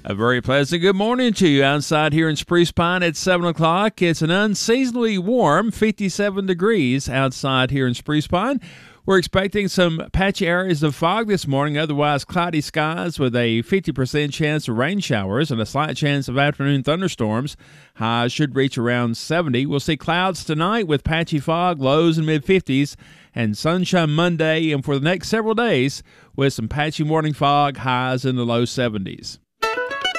A very pleasant good morning to you outside here in Spruce Pine at 7 o'clock. It's an unseasonably warm 57 degrees outside here in Spruce Pine. We're expecting some patchy areas of fog this morning, otherwise cloudy skies with a 50% chance of rain showers and a slight chance of afternoon thunderstorms. Highs should reach around 70. We'll see clouds tonight with patchy fog, lows in mid-50s, and sunshine Monday and for the next several days with some patchy morning fog, highs in the low 70s.